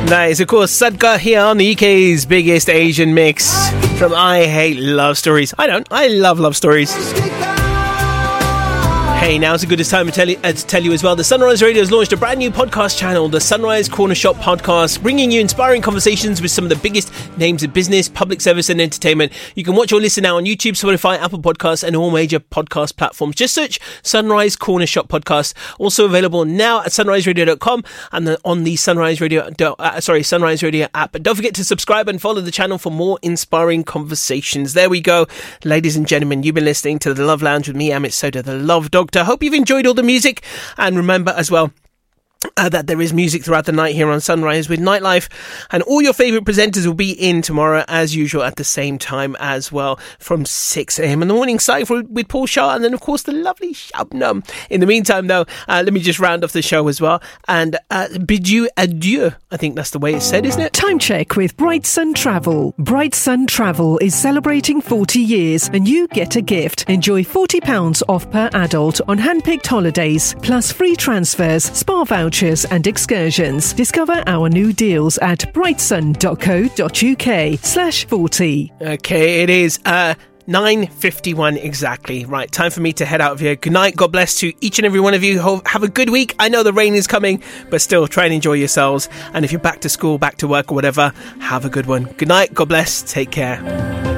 That is, of course, Sadka here on the UK's biggest Asian mix from I Hate Love Stories. I don't. I love love stories. Hey, now's a good time to tell you as well. The Sunrise Radio has launched a brand new podcast channel, the Sunrise Corner Shop Podcast, bringing you inspiring conversations with some of the biggest names in business, public service and entertainment. You can watch or listen now on YouTube, Spotify, Apple Podcasts and all major podcast platforms. Just search Sunrise Corner Shop Podcast. Also available now at sunriseradio.com and on the Sunrise Radio app. But don't forget to subscribe and follow the channel for more inspiring conversations. There we go. Ladies and gentlemen, you've been listening to The Love Lounge with me, Amit Soda, the Love Doctor. I hope you've enjoyed all the music, and remember as well that there is music throughout the night here on Sunrise with Nightlife, and all your favourite presenters will be in tomorrow as usual at the same time as well from 6 a.m. in the morning, starting with Paul Shah and then of course the lovely Shabnam. In the meantime though, let me just round off the show as well and bid you adieu. I think that's the way it's said, isn't it? Time check with Bright Sun Travel. Bright Sun Travel is celebrating 40 years and you get a gift. Enjoy £40 off per adult on hand-picked holidays, plus free transfers, spa vouchers and excursions. Discover our new deals at brightsun.co.uk/40. Okay, it is 9:51 exactly. Right, time for me to head out of here. Good night. God bless to each and every one of you. Have a good week. I know the rain is coming, but still try and enjoy yourselves. And if you're back to school, back to work or whatever, have a good one. Good night. God bless. Take care.